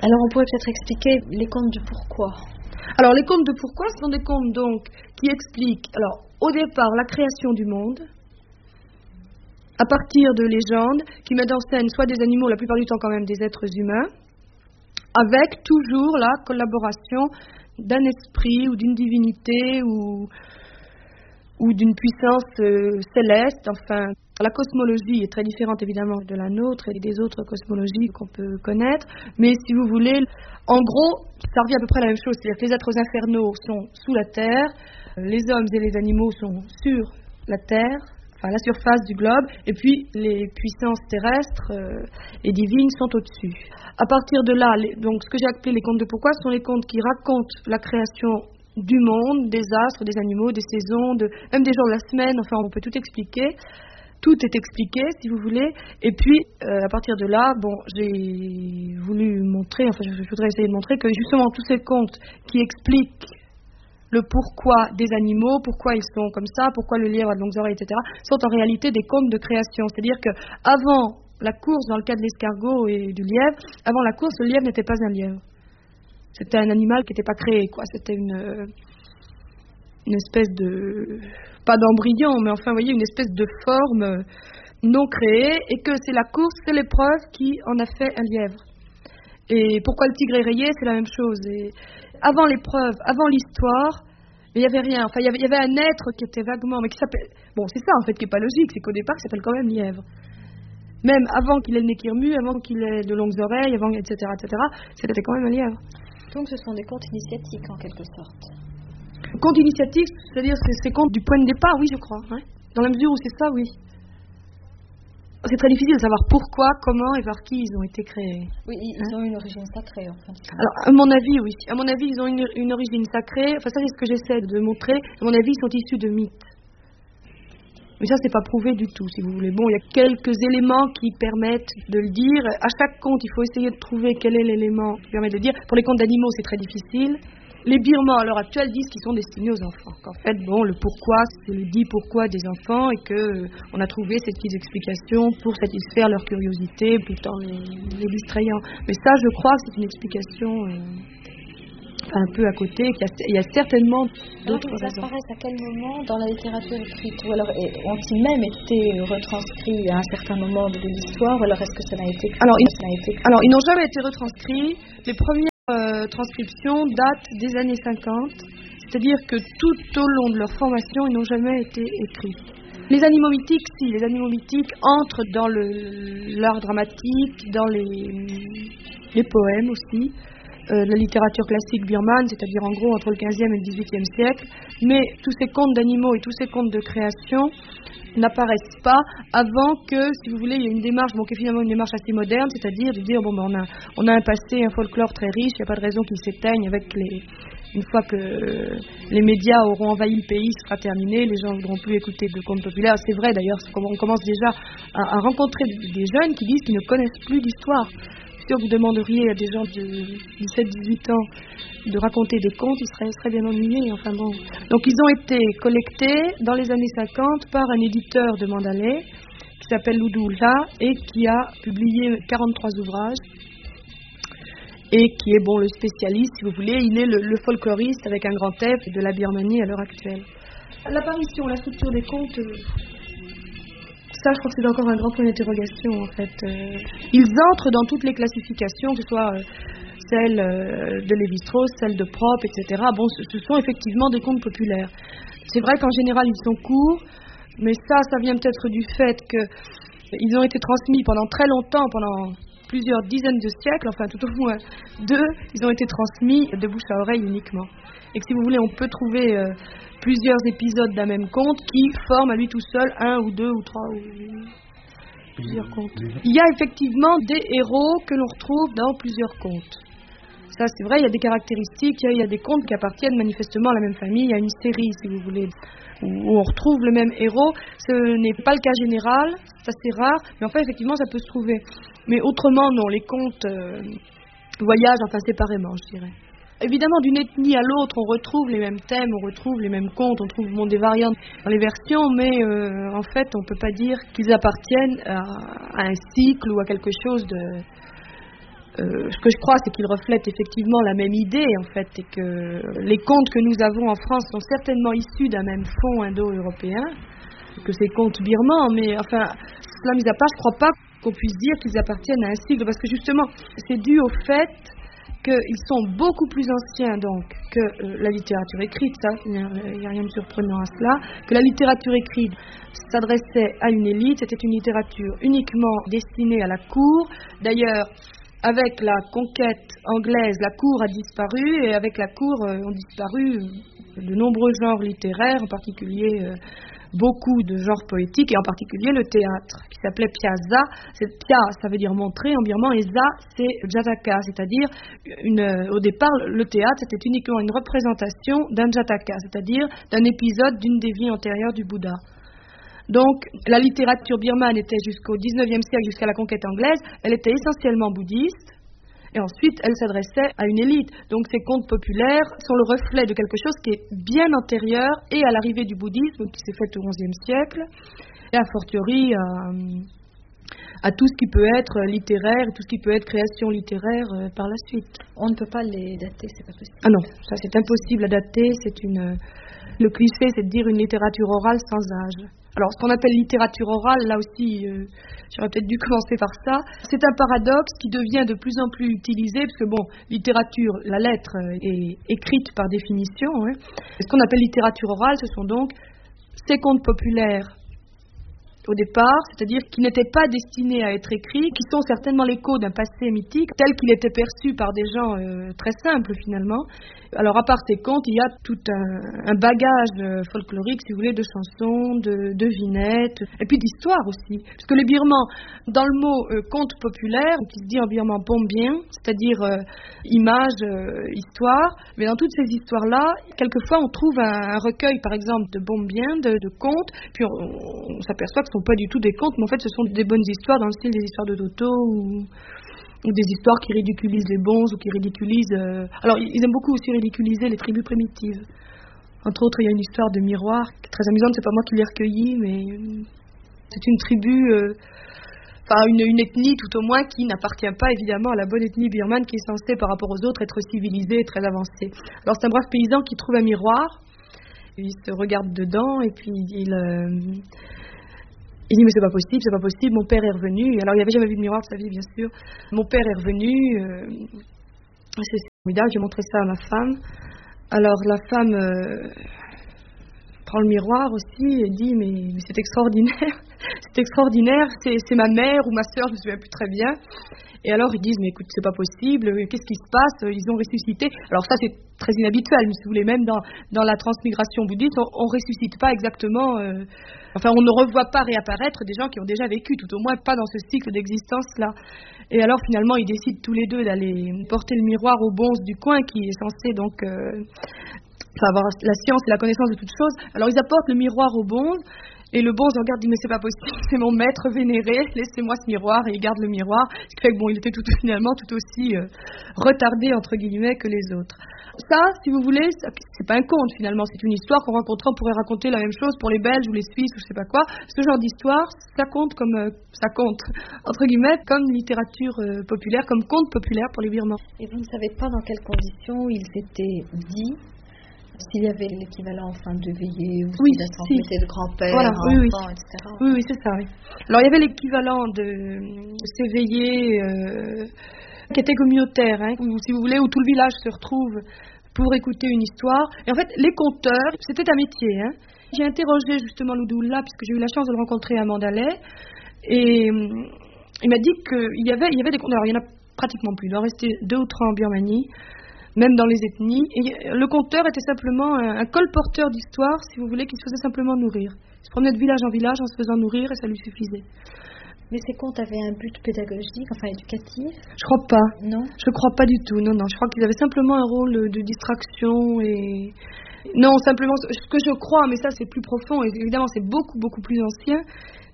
Alors on pourrait peut-être expliquer les contes du pourquoi. Alors les contes de pourquoi, ce sont des contes donc qui expliquent, alors au départ, la création du monde, à partir de légendes qui mettent en scène soit des animaux, la plupart du temps quand même des êtres humains, avec toujours la collaboration d'un esprit ou d'une divinité ou d'une puissance céleste. Enfin, la cosmologie est très différente évidemment de la nôtre et des autres cosmologies qu'on peut connaître, mais si vous voulez, en gros, ça revient à peu près à la même chose, c'est-à-dire que les êtres infernaux sont sous la terre, les hommes et les animaux sont sur la terre, enfin la surface du globe, et puis les puissances terrestres et divines sont au-dessus. À partir de là, donc ce que j'ai appelé les contes de pourquoi, ce sont les contes qui racontent la création du monde, des astres, des animaux, des saisons, même des jours de la semaine, enfin on peut tout expliquer. Tout est expliqué, si vous voulez. Et puis, à partir de là, bon, j'ai voulu montrer, enfin je voudrais essayer de montrer que justement tous ces contes qui expliquent le pourquoi des animaux, pourquoi ils sont comme ça, pourquoi le lièvre a de longues oreilles, etc., sont en réalité des contes de création. C'est-à-dire qu'avant la course, dans le cas de l'escargot et du lièvre, avant la course, le lièvre n'était pas un lièvre. C'était un animal qui n'était pas créé, quoi. C'était une espèce de... pas d'embryon, mais enfin, vous voyez, une espèce de forme non créée, et que c'est la course, c'est l'épreuve qui en a fait un lièvre. Et pourquoi le tigre est rayé, c'est la même chose. Et avant l'épreuve, avant l'histoire, il n'y avait rien. Enfin, il y avait un être qui était vaguement, mais qui s'appelle... Bon, c'est ça, en fait, qui n'est pas logique, c'est qu'au départ, il s'appelle quand même lièvre. Même avant qu'il ait le nez qui remue, avant qu'il ait de longues oreilles, avant, etc., c'était quand même un lièvre. Donc ce sont des contes initiatiques, en quelque sorte. Contes initiatiques, c'est-à-dire c'est contes du point de départ, oui, je crois. Hein. Dans la mesure où c'est ça, oui. C'est très difficile de savoir pourquoi, comment et par qui ils ont été créés. Oui, ils ont une origine sacrée, en fait. Alors, à mon avis, oui. À mon avis, ils ont une origine sacrée. Enfin, ça, c'est ce que j'essaie de montrer. À mon avis, ils sont issus de mythes. Mais ça, c'est pas prouvé du tout, si vous voulez. Bon, il y a quelques éléments qui permettent de le dire. À chaque conte, il faut essayer de trouver quel est l'élément qui permet de le dire. Pour les contes d'animaux, c'est très difficile. Les birmans, à l'heure actuelle, disent qu'ils sont destinés aux enfants. Qu'en fait, bon, le pourquoi, c'est le dit pourquoi des enfants, et qu'on a trouvé ces petites explications pour satisfaire leur curiosité, tout en les distrayant. Mais ça, je crois que c'est une explication un peu à côté. Il y a certainement d'autres raisons. Ça apparaît à quel moment dans la littérature écrite, ou alors ont-ils même été retranscrits à un certain moment de l'histoire, ou alors est-ce que ça n'a été... Alors, ils n'ont jamais été retranscrits. Les premières transcriptions datent des années 50, c'est-à-dire que tout au long de leur formation, ils n'ont jamais été écrits. Les animaux mythiques, si, les animaux mythiques entrent dans l'art dramatique, dans les poèmes aussi, la littérature classique birmane, c'est-à-dire en gros entre le 15e et le 18e siècle, mais tous ces contes d'animaux et tous ces contes de création n'apparaissent pas avant que, si vous voulez, il y a une démarche, qui est finalement une démarche assez moderne, c'est-à-dire de dire, on a un passé, un folklore très riche, il n'y a pas de raison qu'il s'éteigne une fois que les médias auront envahi le pays, ce sera terminé, les gens ne voudront plus écouter de contes populaires. C'est vrai d'ailleurs, on commence déjà à rencontrer des jeunes qui disent qu'ils ne connaissent plus d'histoire. Si vous demanderiez à des gens de 17-18 ans de raconter des contes, ils seraient bien ennuyés. Enfin bon. Donc ils ont été collectés dans les années 50 par un éditeur de Mandalay qui s'appelle Ludula et qui a publié 43 ouvrages et qui est le spécialiste, si vous voulez. Il est le folkloriste avec un grand F de la Birmanie à l'heure actuelle. L'apparition, la structure des contes... Ça, je crois que c'est encore un grand point d'interrogation, en fait. Ils entrent dans toutes les classifications, que ce soit celle de Lévi-Strauss, celle de Propp, etc. Bon, ce sont effectivement des contes populaires. C'est vrai qu'en général, ils sont courts, mais ça vient peut-être du fait qu'ils ont été transmis pendant très longtemps, pendant plusieurs dizaines de siècles, enfin tout au moins ils ont été transmis de bouche à oreille uniquement. Et que, si vous voulez, on peut trouver... plusieurs épisodes d'un même conte qui forment à lui tout seul un ou deux ou trois ou plusieurs contes. Il y a effectivement des héros que l'on retrouve dans plusieurs contes. Ça, c'est vrai, il y a des caractéristiques, il y a des contes qui appartiennent manifestement à la même famille. Il y a une série, si vous voulez, où on retrouve le même héros. Ce n'est pas le cas général, c'est assez rare, mais enfin, effectivement, ça peut se trouver. Mais autrement, non, les contes voyagent, séparément, je dirais. Évidemment, d'une ethnie à l'autre, on retrouve les mêmes thèmes, on retrouve les mêmes contes, on trouve des variantes dans les versions, mais en fait, on ne peut pas dire qu'ils appartiennent à un cycle ou à quelque chose Ce que je crois, c'est qu'il reflète effectivement la même idée, en fait, et que les contes que nous avons en France sont certainement issus d'un même fond indo-européen, que ces contes birmans, mais enfin, cela mis à part, je ne crois pas qu'on puisse dire qu'ils appartiennent à un cycle, parce que justement, c'est dû au fait qu'ils sont beaucoup plus anciens donc que la littérature écrite, ça, il n'y a rien de surprenant à cela, que la littérature écrite s'adressait à une élite, c'était une littérature uniquement destinée à la cour. D'ailleurs, avec la conquête anglaise, la cour a disparu, et avec la cour ont disparu de nombreux genres littéraires, en particulier beaucoup de genres poétiques, et en particulier le théâtre, qui s'appelait piazza. Pia, ça veut dire montrer en birman, et za, c'est jataka, c'est-à-dire, au départ, le théâtre, c'était uniquement une représentation d'un jataka, c'est-à-dire d'un épisode d'une des vies antérieures du Bouddha. Donc, la littérature birmane était jusqu'au 19e siècle, jusqu'à la conquête anglaise, elle était essentiellement bouddhiste, et ensuite, elle s'adressait à une élite. Donc, ces contes populaires sont le reflet de quelque chose qui est bien antérieur et à l'arrivée du bouddhisme, qui s'est fait au XIe siècle, et a fortiori à tout ce qui peut être littéraire, tout ce qui peut être création littéraire par la suite. On ne peut pas les dater, c'est pas possible. Ah non, ça c'est impossible à dater, le cliché, c'est de dire une littérature orale sans âge. Alors, ce qu'on appelle littérature orale, là aussi, j'aurais peut-être dû commencer par ça. C'est un paradoxe qui devient de plus en plus utilisé, parce que, bon, littérature, la lettre est écrite par définition. Hein. Ce qu'on appelle littérature orale, ce sont donc ces contes populaires au départ, c'est-à-dire qui n'étaient pas destinés à être écrits, qui sont certainement l'écho d'un passé mythique, tel qu'il était perçu par des gens très simples, finalement. Alors, à part ces contes, il y a tout un bagage folklorique, si vous voulez, de chansons, de devinettes, et puis d'histoires aussi. Parce que les Birmans, dans le mot conte populaire, qui se dit en birman bombien, c'est-à-dire image, histoire, mais dans toutes ces histoires-là, quelquefois on trouve un recueil, par exemple, de bombien, de contes, puis on s'aperçoit que ce ne sont pas du tout des contes, mais en fait ce sont des bonnes histoires dans le style des histoires de Toto ou des histoires qui ridiculisent les bonzes ou qui ridiculisent... Alors, ils aiment beaucoup aussi ridiculiser les tribus primitives. Entre autres, il y a une histoire de miroir qui est très amusante, c'est pas moi qui l'ai recueillie, mais c'est une tribu, une ethnie tout au moins qui n'appartient pas évidemment à la bonne ethnie birmane qui est censée par rapport aux autres être civilisée et très avancée. Alors, c'est un brave paysan qui trouve un miroir, il se regarde dedans et puis il dit mais c'est pas possible, mon père est revenu. Alors il n'avait jamais vu de miroir de sa vie bien sûr. Mon père est revenu, c'est formidable, j'ai montré ça à ma femme. Alors la femme prend le miroir aussi et dit mais c'est extraordinaire, c'est ma mère ou ma sœur, je me souviens plus très bien. Et alors ils disent mais écoute c'est pas possible, qu'est-ce qui se passe, ils ont ressuscité. Alors ça c'est très inhabituel, mais si vous voulez même dans la transmigration bouddhiste on ressuscite pas exactement, on ne revoit pas réapparaître des gens qui ont déjà vécu, tout au moins pas dans ce cycle d'existence là. Et alors finalement ils décident tous les deux d'aller porter le miroir au bonze du coin qui est censé donc avoir la science et la connaissance de toutes choses. Alors ils apportent le miroir au bonze. Et le bonze regarde, dit mais c'est pas possible, c'est mon maître vénéré, laissez-moi ce miroir, et il garde le miroir, ce qui fait que bon, il était finalement tout aussi retardé entre guillemets que les autres. Ça, si vous voulez, c'est pas un conte finalement, c'est une histoire qu'on rencontrait, on pourrait raconter la même chose pour les Belges ou les Suisses ou je sais pas quoi. Ce genre d'histoire, ça compte entre guillemets comme littérature populaire, comme conte populaire pour les Birmans. Et vous ne savez pas dans quelles conditions ils étaient dits? S'il y avait l'équivalent de veillée, ou oui, s'il a transmetté de grand-père, voilà, enfant, etc. Oui, c'est ça, oui. Alors, il y avait l'équivalent de ces veillées qui étaient communautaires, si vous voulez, où tout le village se retrouve pour écouter une histoire. Et en fait, les conteurs, c'était un métier. J'ai interrogé justement Loudoula, puisque j'ai eu la chance de le rencontrer à Mandalay, et il m'a dit qu'il y avait des conteurs. Alors, il n'y en a pratiquement plus, il en restait 2 ou 3 en Birmanie, même dans les ethnies. Et le conteur était simplement un colporteur d'histoire, si vous voulez, qui se faisait simplement nourrir. Il se promenait de village en village en se faisant nourrir et ça lui suffisait. Mais ces contes avaient un but pédagogique, éducatif? Je crois pas. Non? Je crois pas du tout, non. Je crois qu'ils avaient simplement un rôle de distraction et... Non, simplement, ce que je crois, mais ça c'est plus profond, et évidemment c'est beaucoup, beaucoup plus ancien,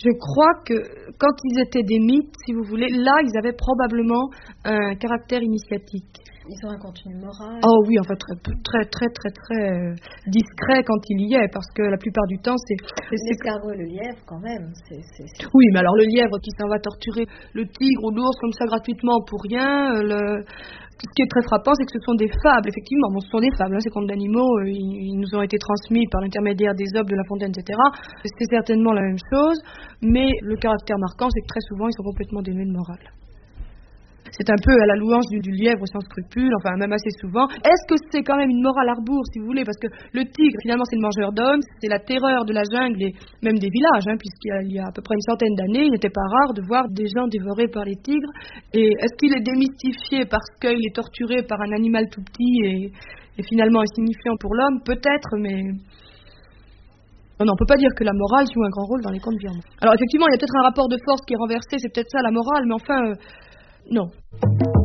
Je crois que quand ils étaient des mythes, si vous voulez, là, ils avaient probablement un caractère initiatique. Ils ont un contenu moral. Oh oui, enfin très discret quand il y est, parce que la plupart du temps, c'est... L'escargot et le lièvre, quand même. Oui, mais alors le lièvre qui s'en va torturer le tigre ou l'ours comme ça gratuitement pour rien, ce qui est très frappant, c'est que ce sont des fables, effectivement. Bon, ce sont des fables, ces contes d'animaux, ils nous ont été transmis par l'intermédiaire d'Ésope, de La Fontaine, etc. C'est certainement la même chose, mais le caractère marquant, c'est que très souvent, ils sont complètement dénués de morale. C'est un peu à la louange du lièvre sans scrupules, enfin même assez souvent. Est-ce que c'est quand même une morale à rebours, si vous voulez, parce que le tigre, finalement, c'est le mangeur d'hommes, c'est la terreur de la jungle et même des villages, puisqu'il y a à peu près une centaine d'années, il n'était pas rare de voir des gens dévorés par les tigres. Et est-ce qu'il est démystifié parce qu'il est torturé par un animal tout petit et finalement insignifiant pour l'homme? Peut-être, mais... Non, on peut pas dire que la morale joue un grand rôle dans les contes viande. Alors effectivement, il y a peut-être un rapport de force qui est renversé, c'est peut-être ça la morale, mais enfin... non.